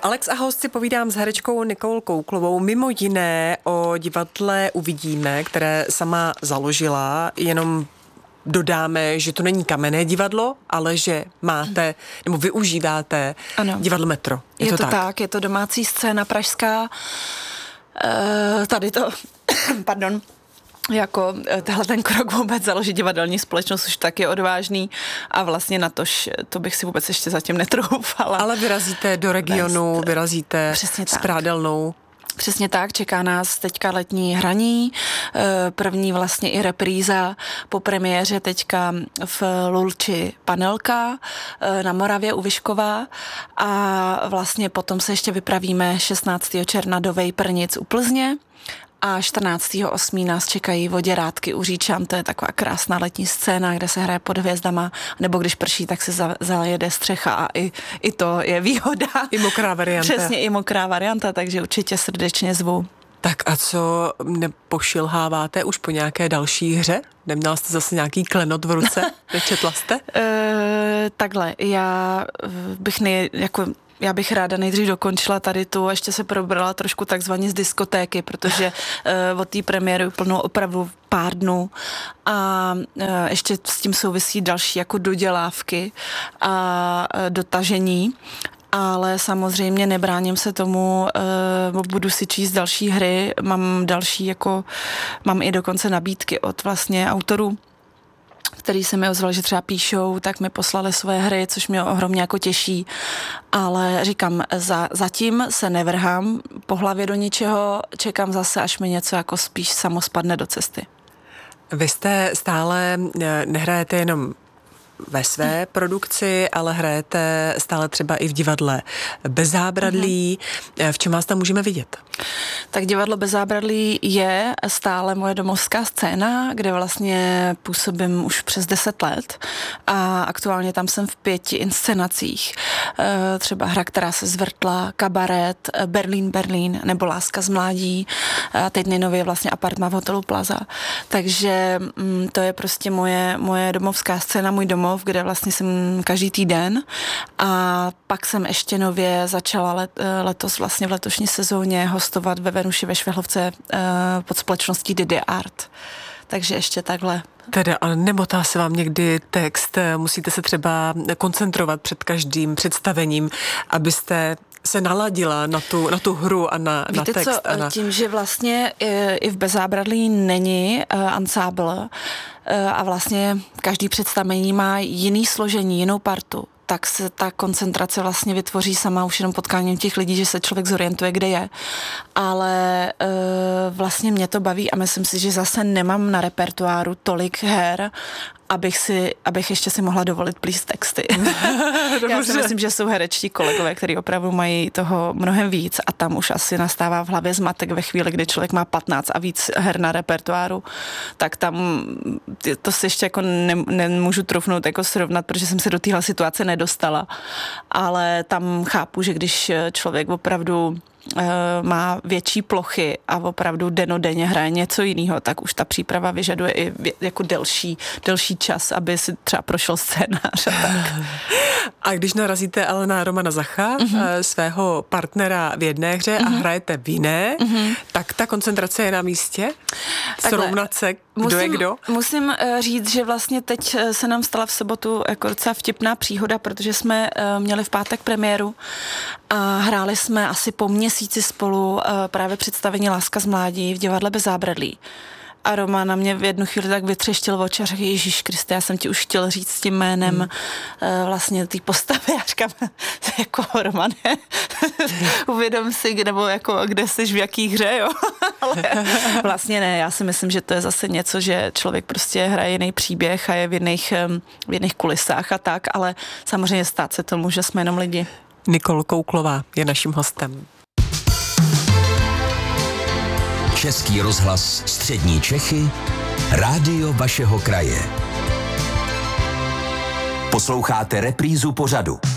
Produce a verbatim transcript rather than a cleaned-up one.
Alex a host si povídám s herečkou Nicole Kouklovou. Mimo jiné o divadle Uvidíme, které sama založila, jenom dodáme, že to není kamenné divadlo, ale že máte, nebo využíváte ano. divadlo Metro. Je, je to, to tak? tak, je to domácí scéna pražská. E, tady to, pardon, jako tehle ten krok vůbec založit divadelní společnost už tak je odvážný a vlastně na tož, to bych si vůbec ještě zatím netroufala. Ale vyrazíte do regionu, Vést, vyrazíte s Prádelnou. Přesně tak, čeká nás teďka letní hraní, první vlastně i repríza po premiéře teďka v Lulči Panelka na Moravě u Vyškova a vlastně potom se ještě vypravíme šestnáctého června do Vejprnic u Plzně. A čtrnáctého osmého nás čekají Voděrádky u Říčan, to je taková krásná letní scéna, kde se hraje pod hvězdama, nebo když prší, tak se za, zajede střecha a i, i to je výhoda. I mokrá varianta. Přesně, i mokrá varianta, takže určitě srdečně zvu. Tak a co nepošilháváte už po nějaké další hře? Neměla jste zase nějaký klenot v ruce? Nečetla jste? E, takhle, já bych nej, jako... Já bych ráda nejdřív dokončila tady tu a ještě se probrala trošku takzvaně z diskotéky, protože uh, od té premiéry uplynulo opravdu pár dnů a uh, ještě s tím souvisí další jako dodělávky a uh, dotažení. Ale samozřejmě nebráním se tomu, uh, budu si číst další hry, mám další jako, mám i dokonce nabídky od vlastně autorů, který se mi ozval, že třeba píšou, tak mi poslali své hry, což mě ohromně jako těší, ale říkám, za, zatím se nevrhám po hlavě do ničeho, čekám zase, až mi něco jako spíš samo spadne do cesty. Vy jste stále, nehrajete jenom ve své produkci, ale hrajete stále třeba i v divadle Bez zábradlí. V čem vás tam můžeme vidět? Tak divadlo Bez zábradlí je stále moje domovská scéna, kde vlastně působím už přes deset let a aktuálně tam jsem v pěti inscenacích. Třeba Hra, která se zvrtla, Kabaret, Berlín, Berlín nebo Láska z mládí a teď nejnově vlastně Apartma v hotelu Plaza. Takže to je prostě moje, moje domovská scéna, můj domov, kde vlastně jsem každý týden a pak jsem ještě nově začala let, letos vlastně v letošní sezóně hostovat ve Venuši ve Švehlovce uh, pod společností Didi Art. Takže ještě takhle. Teda, ale nemotá se vám někdy text, musíte se třeba koncentrovat před každým představením, abyste se naladila na tu, na tu hru a na, Víte na text. Co, a na... tím, že vlastně i, i v Bez zábradlí není uh, ansábl uh, a vlastně každý představení má jiný složení, jinou partu, tak se ta koncentrace vlastně vytvoří sama už jenom potkáním těch lidí, že se člověk zorientuje, kde je. Ale e, vlastně mě to baví a myslím si, že zase nemám na repertoáru tolik her, abych si, abych ještě si mohla dovolit plíst texty. Já si myslím, že jsou herečtí kolegové, kteří opravdu mají toho mnohem víc a tam už asi nastává v hlavě zmatek ve chvíli, kdy člověk má patnáct a víc her na repertoáru, tak tam to si ještě jako ne, nemůžu trufnout jako srovnat, protože jsem se do téhle situace nedostala. Ale tam chápu, že když člověk opravdu má větší plochy a opravdu denodenně hraje něco jiného, tak už ta příprava vyžaduje i jako delší, delší čas, aby si třeba prošel scénář a tak. A když narazíte ale na Romana Zacha, uh-huh. svého partnera v jedné hře uh-huh. a hrajete v jiné, uh-huh. tak ta koncentrace je na místě? Srovnat se, kdo musím, je kdo? Musím říct, že vlastně teď se nám stala v sobotu jako docela vtipná příhoda, protože jsme měli v pátek premiéru a hráli jsme asi po měsíci spolu právě představení Láska z mládí v divadle Bez zábradlí. A Roman na mě v jednu chvíli tak vytřeštil oči a řekl, Ježíš Kriste, já jsem ti už chtěl říct s tím jménem hmm. vlastně té postavy. A říkám, jako Romane, uvědom si, nebo jako kde jsi, v jaký hře, jo. Ale vlastně ne, já si myslím, že to je zase něco, že člověk prostě hraje jiný příběh a je v jiných, v jiných kulisách a tak, ale samozřejmě stát se tomu, že jsme jenom lidi. Nicole Kouklová je naším hostem. Český rozhlas Střední Čechy, rádio vašeho kraje. Posloucháte reprízu pořadu.